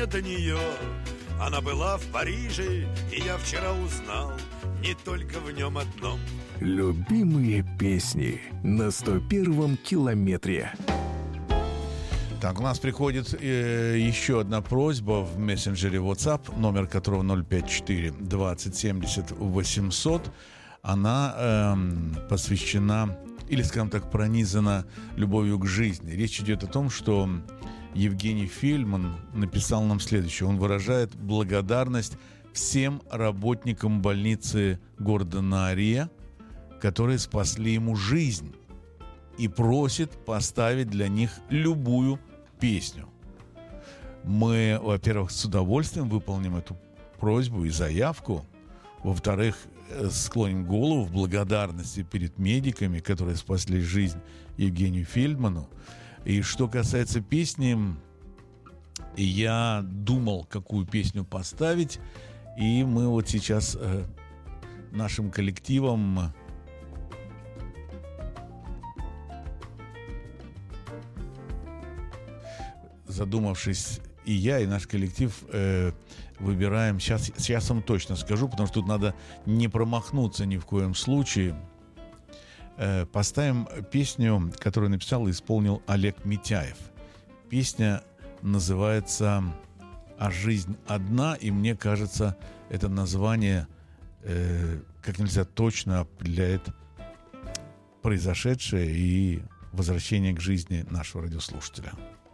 мне до нее. Она была в Париже, и я вчера узнал, не только в нем одном. Любимые песни на 101-м километре. Так, у нас приходит еще одна просьба в мессенджере WhatsApp, номер которого 054-2070-800. Она посвящена, или, скажем так, пронизана любовью к жизни. Речь идет о том, что Евгений Фельдман написал нам следующее. Он выражает благодарность всем работникам больницы города Наария, которые спасли ему жизнь, и просит поставить для них любую песню. Мы, во-первых, с удовольствием выполним эту просьбу и заявку. Во-вторых, склоним голову в благодарности перед медиками, которые спасли жизнь Евгению Фельдману. И что касается песни, я думал, какую песню поставить, и мы вот сейчас нашим коллективом задумавшись, и я, и наш коллектив выбираем, сейчас вам точно скажу, потому что тут надо не промахнуться ни в коем случае. Поставим песню, которую написал и исполнил Олег Митяев. Песня называется «А жизнь одна», и мне кажется, это название как нельзя точно определяет произошедшее и возвращение к жизни нашего радиослушателя.